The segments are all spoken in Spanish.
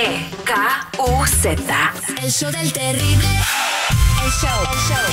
El show del terrible. El show.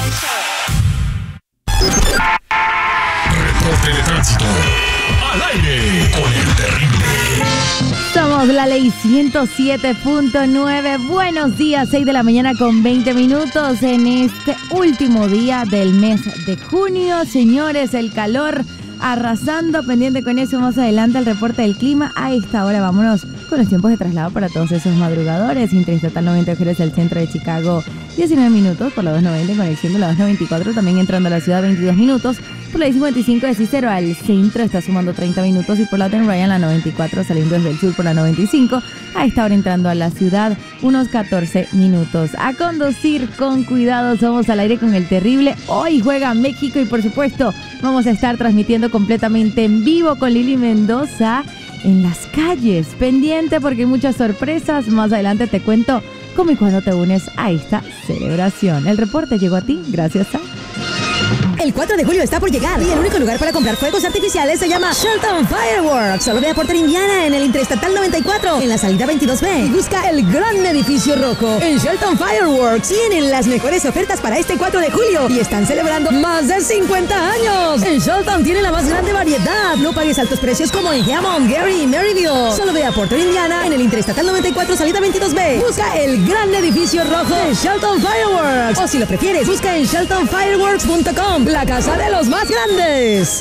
Reporte de tránsito. Al aire con el terrible. Somos la ley 107.9. Buenos días, 6 de la mañana con 20 minutos en este último día del mes de junio. Señores, el calor arrasando. Pendiente con eso más adelante el reporte del clima. A esta hora vámonos con los tiempos de traslado para todos esos madrugadores. Interestatal 90 Ojos del centro de Chicago, 19 minutos por la 290 en conexión de la 294. También entrando a la ciudad, 22 minutos. Por la 55 de Cicero al centro está sumando 30 minutos. Y por la Ten Ryan, la 94 saliendo desde el sur por la 95. A esta hora entrando a la ciudad, unos 14 minutos. A conducir con cuidado. Somos al aire con el terrible. Hoy juega México y por supuesto vamos a estar transmitiendo completamente en vivo con Lili Mendoza en las calles. Pendiente porque hay muchas sorpresas. Más adelante te cuento cómo y cuándo te unes a esta celebración. El reporte llegó a ti gracias a... El 4 de julio está por llegar y el único lugar para comprar fuegos artificiales se llama Shelton Fireworks. Solo ve a Porter, Indiana, en el Interestatal 94, en la salida 22B. Y busca el gran edificio rojo. En Shelton Fireworks tienen las mejores ofertas para este 4 de julio y están celebrando más de 50 años. En Shelton tienen la más grande variedad. No pagues altos precios como en Hammond, Gary y Maryville. Solo ve a Porter, Indiana, en el Interestatal 94, salida 22B. Busca el gran edificio rojo en Shelton Fireworks. O si lo prefieres, busca en sheltonfireworks.com. La casa de los más grandes.